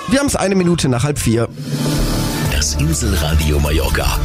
Wir haben es 1 Minute nach 3:30. Das Inselradio Mallorca.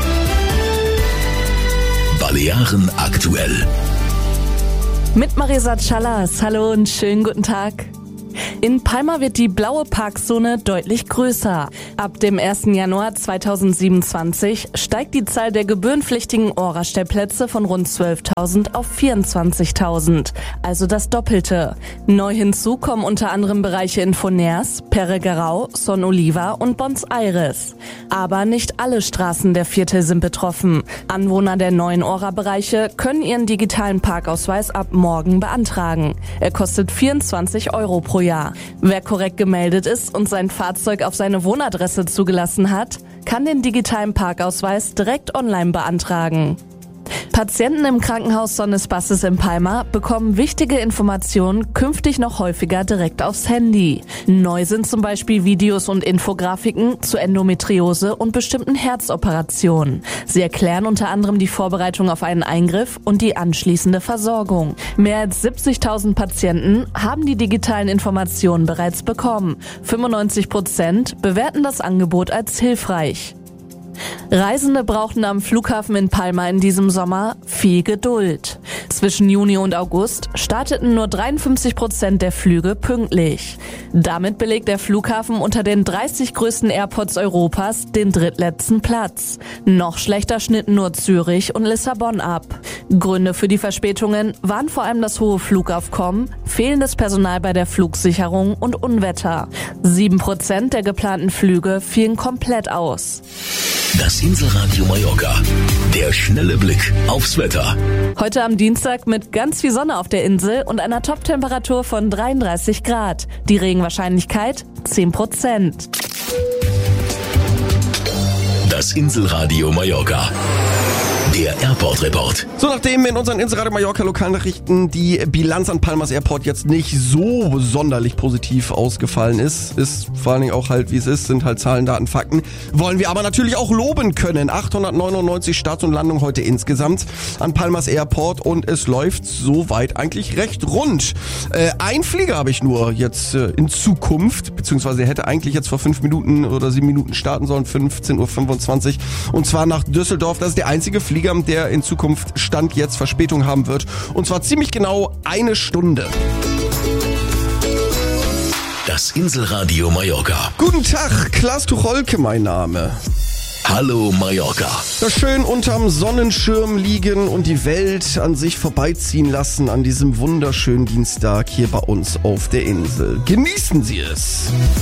Balearen aktuell. Mit Marisa Callas. Hallo und schönen guten Tag. In Palma wird die blaue Parkzone deutlich größer. Ab dem 1. Januar 2027 steigt die Zahl der gebührenpflichtigen Ora-Stellplätze von rund 12.000 auf 24.000, also das Doppelte. Neu hinzu kommen unter anderem Bereiche in Foners, Pereguerau, Son Oliva und Bons Aires. Aber nicht alle Straßen der Viertel sind betroffen. Anwohner der neuen Ora-Bereiche können ihren digitalen Parkausweis ab morgen beantragen. Er kostet 24 € pro Jahr. Wer korrekt gemeldet ist und sein Fahrzeug auf seine Wohnadresse zugelassen hat, kann den digitalen Parkausweis direkt online beantragen. Patienten im Krankenhaus Son Espaces in Palma bekommen wichtige Informationen künftig noch häufiger direkt aufs Handy. Neu sind zum Beispiel Videos und Infografiken zu Endometriose und bestimmten Herzoperationen. Sie erklären unter anderem die Vorbereitung auf einen Eingriff und die anschließende Versorgung. Mehr als 70.000 Patienten haben die digitalen Informationen bereits bekommen. 95% bewerten das Angebot als hilfreich. Reisende brauchten am Flughafen in Palma in diesem Sommer viel Geduld. Zwischen Juni und August starteten nur 53% der Flüge pünktlich. Damit belegt der Flughafen unter den 30 größten Airports Europas den drittletzten Platz. Noch schlechter schnitten nur Zürich und Lissabon ab. Gründe für die Verspätungen waren vor allem das hohe Flugaufkommen, fehlendes Personal bei der Flugsicherung und Unwetter. 7% der geplanten Flüge fielen komplett aus. Das Inselradio Mallorca. Der schnelle Blick aufs Wetter. Heute am Dienstag mit ganz viel Sonne auf der Insel und einer Toptemperatur von 33 Grad. Die Regenwahrscheinlichkeit 10%. Das Inselradio Mallorca. Der Airport Report. So, nachdem in unseren Inselradio Mallorca Lokalnachrichten die Bilanz an Palmas Airport jetzt nicht so sonderlich positiv ausgefallen ist vor allen Dingen auch halt wie es ist, sind halt Zahlen, Daten, Fakten, wollen wir aber natürlich auch loben können. 899 Starts und Landungen heute insgesamt an Palmas Airport und es läuft soweit eigentlich recht rund. Ein Flieger habe ich nur jetzt in Zukunft, beziehungsweise er hätte eigentlich jetzt vor 5 Minuten oder 7 Minuten starten sollen, 15:25 Uhr und zwar nach Düsseldorf. Das ist der einzige Flieger, der in Zukunft Stand jetzt Verspätung haben wird. Und zwar ziemlich genau 1 Stunde. Das Inselradio Mallorca. Guten Tag, Klaas Tucholke mein Name. Hallo Mallorca. Ja, schön unterm Sonnenschirm liegen und die Welt an sich vorbeiziehen lassen an diesem wunderschönen Dienstag hier bei uns auf der Insel. Genießen Sie es.